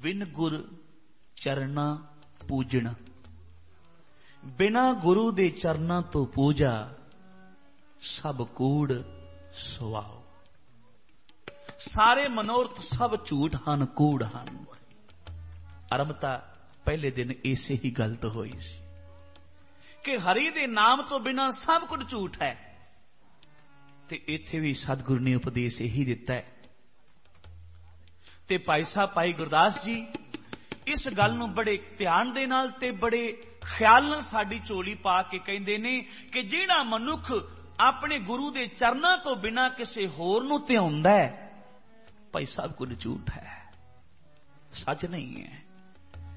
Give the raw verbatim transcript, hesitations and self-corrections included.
बिन गुर चरना पूजना, बिना गुरु दे चरना तो पूजा, सब कूड़ सुवाओ। सारे मनोरथ सब झूठ हन, कूड़ हन। आरंभता पहले दिन इसे ही गलत हुई सी कि हरि दे नाम तो बिना सब कुछ झूठ है। ते इत्थे भी सतगुरु ने उपदेश यही दिता है। ते भाई साहब भाई गुरदास जी इस गल नूं बड़े ध्यान दे नाल ते बड़े ख्याल नाल साडी झोली पा के कहंदे ने कि जिहड़ा मनुख अपने गुरु दे चरनां तो बिना किसी होर नूं ध्याउंदा है, भाई सब कुछ झूठ है, सच नहीं है।